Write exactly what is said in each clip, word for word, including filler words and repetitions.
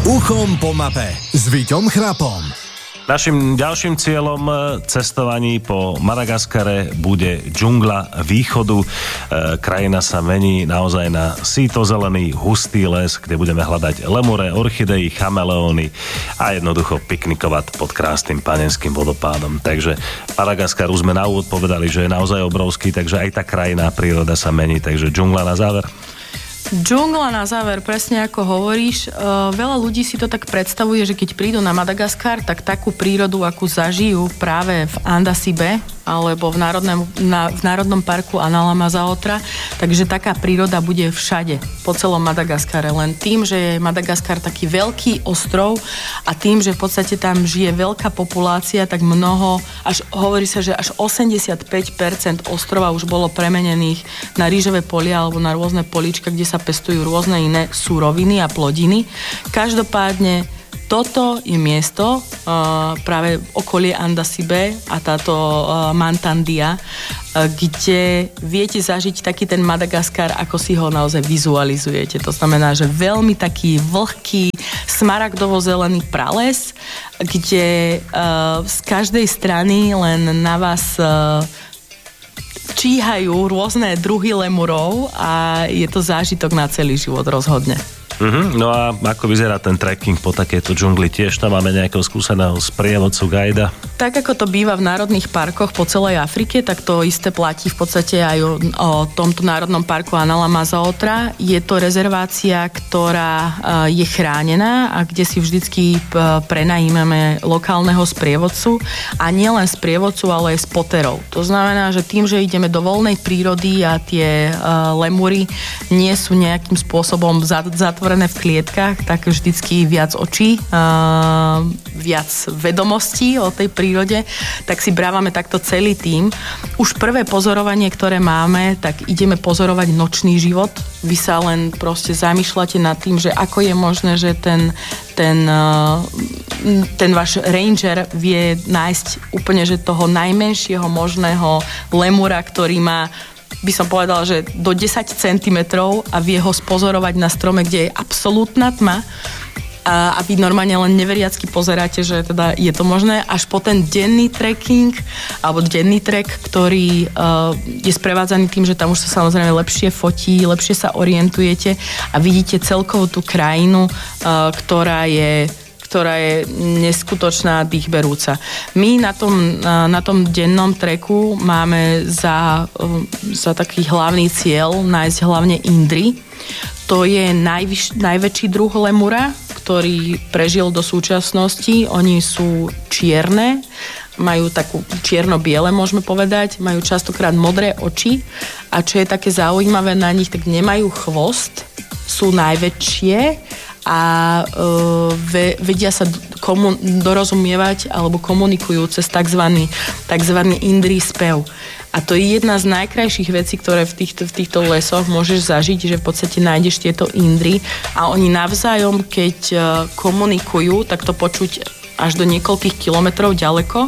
Uchom po mape s Víťom Chrapom. Našim ďalším cieľom cestovaní po Madagaskare bude džungla východu. E, krajina sa mení naozaj na síto-zelený, hustý les, kde budeme hľadať lemure, orchidei, chameleóny a jednoducho piknikovať pod krásnym panenským vodopádom. Takže Madagaskar už sme na úvod povedali, že je naozaj obrovský, takže aj tá krajina, príroda sa mení, takže džungla na záver. Džungla na záver, presne ako hovoríš. Uh, veľa ľudí si to tak predstavuje, že keď prídu na Madagaskar, tak takú prírodu, akú zažijú práve v Andasibe alebo v národnom, na, v národnom parku Anala Mazaotra, takže taká príroda bude všade, po celom Madagaskare. Len tým, že je Madagaskar taký veľký ostrov a tým, že v podstate tam žije veľká populácia, tak mnoho, až hovorí sa, že až osemdesiatpäť percent ostrova už bolo premenených na rýžové polia alebo na rôzne políčka, kde sa pestujú rôzne iné suroviny a plodiny. Každopádne toto je miesto, uh, práve okolie Andasibe a táto uh, Mantandia, uh, kde viete zažiť taký ten Madagaskar, ako si ho naozaj vizualizujete. To znamená, že veľmi taký vlhký, smaragdovo-zelený prales, kde uh, z každej strany len na vás uh, číhajú rôzne druhy lemurov a je to zážitok na celý život rozhodne. Uh-huh. No a ako vyzerá ten trekking po takejto džungli? Tiež tam máme nejakého skúseného sprievodcu, guida? Tak ako to býva v národných parkoch po celej Afrike, tak to isté platí v podstate aj o, o tomto národnom parku Anala Mazaotra. Je to rezervácia, ktorá je chránená a kde si vždycky prenajímame lokálneho sprievodcu a nie len sprievodcu, ale aj spoterov. To znamená, že tým, že ideme do voľnej prírody a tie uh, lemury nie sú nejakým spôsobom zatvorené v klietkach, tak vždycky viac očí, uh, viac vedomostí o tej prírode, tak si brávame takto celý tím. Už prvé pozorovanie, ktoré máme, tak ideme pozorovať nočný život. Vy sa len proste zamýšľate nad tým, že ako je možné, že ten, ten, uh, ten váš ranger vie nájsť úplne že toho najmenšieho možného lemura, ktorý má, by som povedala, že do desať centimetrov a vie ho spozorovať na strome, kde je absolútna tma a, a vy normálne len neveriacky pozeráte, že teda je to možné, až po ten denný trekking alebo denný trek, ktorý uh, je sprevádzaný tým, že tam už sa samozrejme lepšie fotí, lepšie sa orientujete a vidíte celkovú tú krajinu, uh, ktorá je ktorá je neskutočná, dýchberúca. My na tom, na tom dennom treku máme za, za taký hlavný cieľ nájsť hlavne indry. To je najvyš, najväčší druh lemura, ktorý prežil do súčasnosti. Oni sú čierne, majú takú čierno-biele, môžeme povedať, majú častokrát modré oči a čo je také zaujímavé na nich, tak nemajú chvost, sú najväčšie a uh, ve, vedia sa komu- dorozumievať alebo komunikujú cez tzv. tzv. Indri spev. A to je jedna z najkrajších vecí, ktoré v týchto, v týchto lesoch môžeš zažiť, že v podstate nájdeš tieto indry a oni navzájom, keď uh, komunikujú, tak to počuť až do niekoľkých kilometrov ďaleko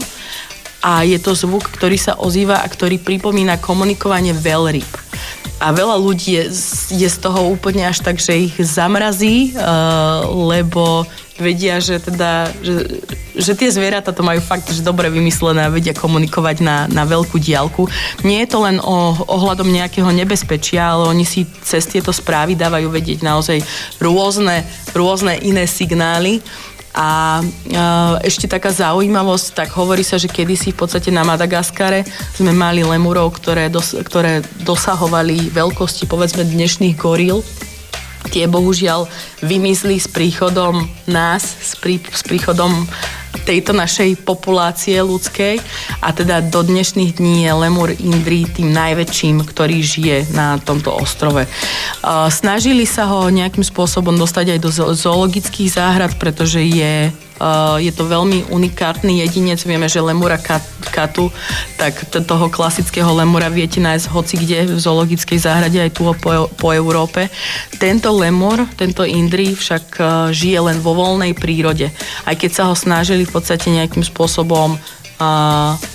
a je to zvuk, ktorý sa ozýva a ktorý pripomína komunikovanie veľryb. A veľa ľudí je, je z toho úplne až tak, že ich zamrazí, uh, lebo vedia, že teda, že, že tie zvieratá to majú fakt, že dobre vymyslené a vedia komunikovať na, na veľkú diaľku. Nie je to len o ohľadom nejakého nebezpečia, ale oni si cez tieto správy dávajú vedieť naozaj rôzne, rôzne iné signály. A e, ešte taká zaujímavosť, tak hovorí sa, že kedysi v podstate na Madagaskare sme mali lemurov, ktoré, dos, ktoré dosahovali veľkosti povedzme dnešných goril. Tie bohužiaľ vymizli s príchodom nás, s, prí, s príchodom tejto našej populácie ľudskej a teda do dnešných dní je lemur indri tým najväčším, ktorý žije na tomto ostrove. Snažili sa ho nejakým spôsobom dostať aj do zoologických záhrad, pretože je Uh, je to veľmi unikátny jedinec. Vieme, že lemura katu, tak t- toho klasického lemura viete nájsť hoci kde v zoologickej záhrade aj tu po, po Európe. Tento lemur, tento indri však uh, žije len vo voľnej prírode. Aj keď sa ho snažili v podstate nejakým spôsobom uh,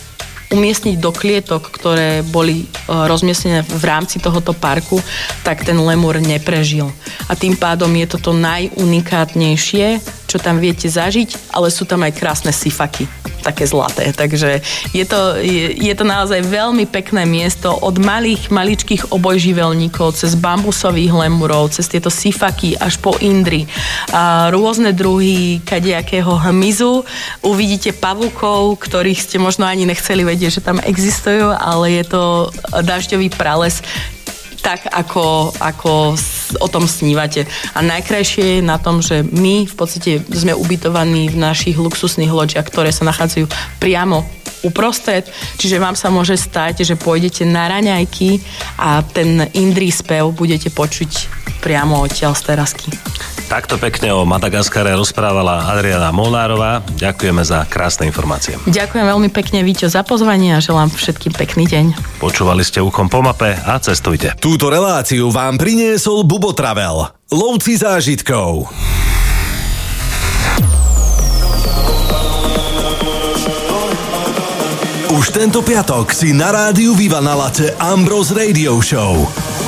umiestniť do klietok, ktoré boli rozmiestnené v rámci tohoto parku, tak ten lemur neprežil. A tým pádom je toto najunikátnejšie, čo tam viete zažiť, ale sú tam aj krásne sifaky, také zlaté. Takže je to, je, je to naozaj veľmi pekné miesto od malých, maličkých obojživelníkov, cez bambusových lemurov, cez tieto sifaky až po indry. A rôzne druhy kadejakého hmyzu. Uvidíte pavúkov, ktorých ste možno ani nechceli vedieť, že tam existujú, ale je to dažďový prales, tak ako, ako o tom snívate. A najkrajšie je na tom, že my v podstate sme ubytovaní v našich luxusných loďiach, ktoré sa nachádzajú priamo uprostred, čiže vám sa môže stať, že pôjdete na raňajky a ten indrí spev budete počuť priamo odtiaľ z terasky. Takto pekne o Madagaskare rozprávala Adriana Molnárová. Ďakujeme za krásne informácie. Ďakujem veľmi pekne, Víťo, za pozvanie a želám všetkým pekný deň. Počúvali ste Uchom po mape a cestujte. Túto reláciu vám priniesol Bubo Travel, lovci zážitkov. Už tento piatok si na rádiu Viva na Lace Ambrose Radio Show.